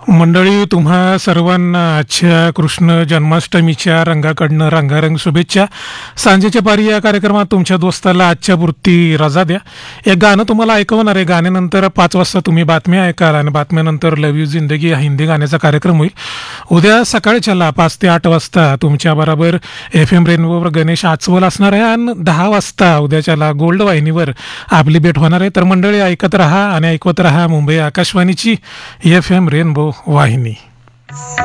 मंडळी, तुम्हा सर्वांना आजच्या कृष्ण जन्माष्टमीच्या रंगाकडनं रंगारंग शुभेच्छा. सांजेच्या पारी या कार्यक्रमात तुमच्या दोस्ताला आजच्या पुरती रजा द्या. एक गाणं तुम्हाला ऐकवणार आहे. गाण्यानंतर 5 वाजता तुम्ही बातम्या ऐकाल आणि बातम्यानंतर लव यू जिंदगी हा हिंदी गाण्याचा कार्यक्रम होईल. उद्या सकाळच्याला 5 ते 8 वाजता तुमच्याबरोबर FM रेनबोवर गणेश आचवल असणार आहे आणि 10 वाजता उद्याच्याला गोल्ड वाहिनीवर आपली भेट होणार आहे. तर मंडळी, ऐकत राहा आणि ऐकवत राहा मुंबई आकाशवाणीची FM रेनबो वाहिनी.